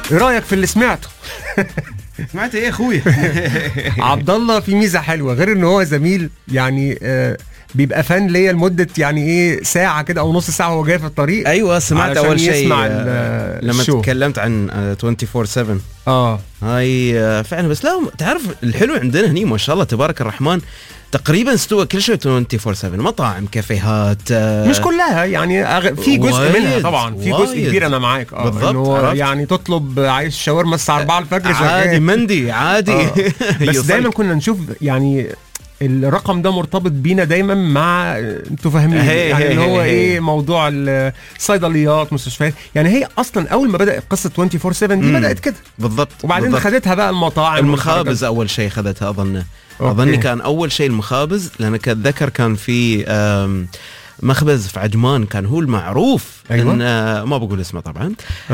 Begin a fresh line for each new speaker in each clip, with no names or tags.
ايه رايك في اللي سمعته؟
سمعت ايه اخويا؟
عبد الله في ميزه حلوه، غير ان هو زميل يعني بيبقى فان ليا لمده يعني ايه ساعه كده او نص ساعه وهو جاي في الطريق.
ايوه سمعت اول شيء لما
الشو.
تكلمت عن 24/7 هاي فعلا. بس لا تعرف الحلو عندنا هني ما شاء الله تبارك الرحمن تقريبا استوى كل شيء 24/7 مطاعم كافيهات
مش كلها يعني في جزء منها طبعا في جزء كبير انا معاك
بالضبط
يعني تطلب عايز شاورما الساعه 4 الفجر
عادي مندي عادي
بس دايما كنا نشوف يعني الرقم ده مرتبط بينا دايما مع انتوا فاهمين يعني اللي هو ايه موضوع الصيدليات مستشفيات. يعني هي اصلا اول ما بدات قصه 24/7 دي بدات كده
بالضبط
وبعدين خدتها بقى المطاعم
المخابز اول شيء خدتها اظني كان اول شيء المخابز لان اتذكر كان في مخبز في عجمان كان هو المعروف.
أيوة.
إن ما بقول اسمه طبعا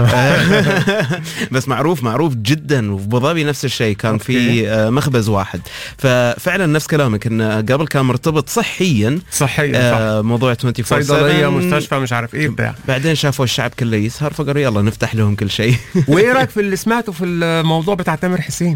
بس معروف جدا. وفي ابوظبي نفس الشيء كان في مخبز واحد. ففعلا نفس كلامك انه قبل كان مرتبط صحيا موضوع 24/7
صيدليه مستشفى مش عارف ايه بتاع.
بعدين شافوا الشعب كله يسهر فقالوا يلا نفتح لهم كل شيء.
وايه رايك في اللي سمعته في الموضوع بتاع تامر حسين؟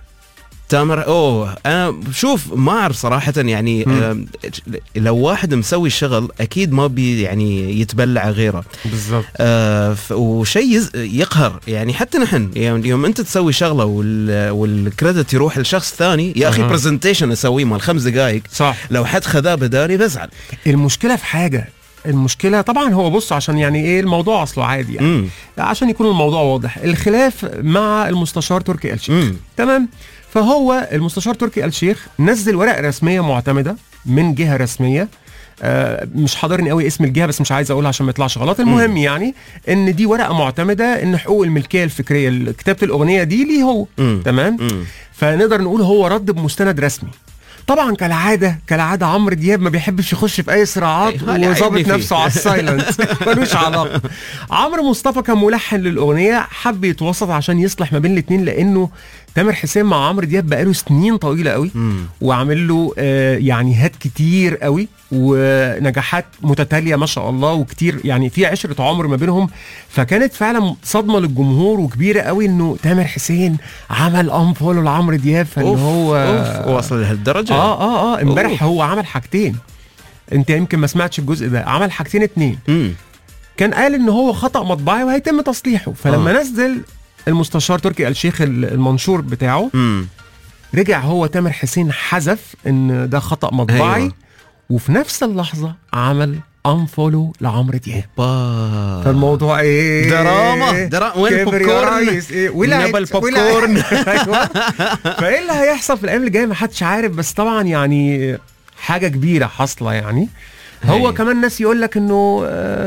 انا شوف ما اعرف صراحه يعني لو واحد مسوي شغل اكيد ما بي يعني يتبلع غيره
بالضبط.
وشيء يقهر يعني حتى نحن يعني يوم انت تسوي شغله والكريدت يروح لشخص ثاني يا اخي برزنتيشن اسويه مال 5 دقائق
صح.
لو حد خذاه بدالي بزعل.
المشكله في حاجه المشكله طبعا هو بص عشان يعني ايه الموضوع اصله عادي يعني عشان يكون الموضوع واضح. الخلاف مع المستشار تركي آل الشيخ تمام. فهو المستشار تركي آل الشيخ نزل ورقه رسميه معتمده من جهه رسميه مش حاضرني قوي اسم الجهه بس مش عايز اقولها عشان ما يطلعش غلط. المهم يعني ان دي ورقه معتمده ان حقوق الملكيه الفكريه كتابه الاغنيه دي ليه هو تمام. فنقدر نقول هو رد بمستند رسمي. طبعا كالعاده عمرو دياب ما بيحبش يخش في اي صراعات وظابط نفسه على السايلنت ملوش علاقه. عمرو مصطفى كان ملحن للاغنيه حب يتوسط عشان يصلح ما بين الاثنين لانه تامر حسين مع عمرو دياب بقاله سنين طويله قوي وعامل له يعني هات كتير قوي ونجاحات متتاليه ما شاء الله وكتير يعني في عشره عمر ما بينهم. فكانت فعلا صدمه للجمهور وكبيره قوي انه تامر حسين عمل انفولو لعمرو دياب. فاللي هو
وصل لهالدرجه
امبارح هو عمل حاجتين. انت يمكن ما سمعتش الجزء ده. عمل حاجتين اتنين. كان قال ان هو خطأ مطبعي وهيتم تصليحه. فلما نزل المستشار تركي آل الشيخ المنشور بتاعه رجع هو تامر حسين حذف ان ده خطأ مطبعي. أيوة. وفي نفس اللحظة عمل انفولو لعمرو دياب. فالموضوع ايه
دراما وين البوبكورن
نبى البوبكورن. فايه اللي هيحصل في الايام اللي جايه ما حدش عارف. بس طبعا يعني حاجة كبيرة حاصلة يعني. هو كمان ناس يقول لك انه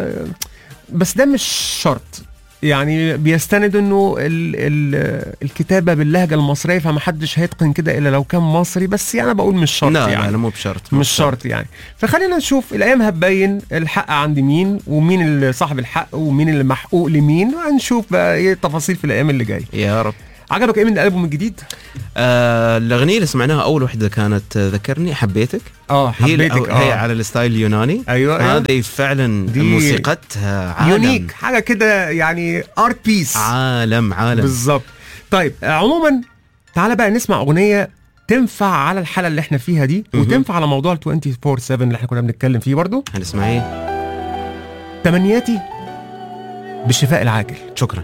بس ده مش شرط يعني بيستند انه الكتابه باللهجه المصريه فما حدش هيتقن كده الا لو كان مصري. بس يعني انا بقول مش شرط.
لا
يعني
لا مو بشرط
مش شرط يعني. فخلينا نشوف الايام هتبين الحق عند مين ومين اللي صاحب الحق ومين اللي محقوق لمين وهنشوف بقى ايه التفاصيل في الايام اللي جايه يا رب. عجبك ايه من الالبوم الجديد؟
الاغنيه اللي سمعناها اول وحده كانت ذكرني حبيتك.
حبيتك
هي على الستايل اليوناني.
ايوه
هذه فعلا موسيقتها عالم
يونيك حاجه كده يعني ارت بيس
عالم
بالظبط. طيب عموما تعالى بقى نسمع اغنيه تنفع على الحاله اللي احنا فيها دي وتنفع على موضوع 24/7 اللي احنا كنا بنتكلم فيه برضو.
هنسمع ايه؟
تمنياتي بالشفاء العاجل.
شكرا.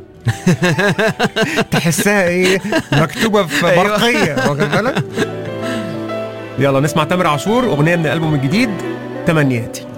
تحسها ايه مكتوبه في برقيه واخد بالك. يلا نسمع تامر عاشور اغنيه من الالبوم الجديد تمنياتي.